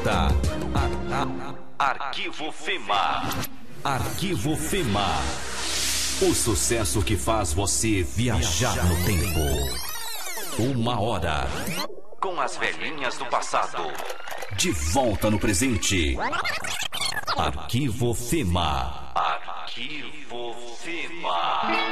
apresenta Arquivo Fema. Arquivo Fema. O sucesso que faz você viajar no tempo. 1 hora com as velhinhas do passado. De volta no presente. Arquivo Fema. Arquivo Fema.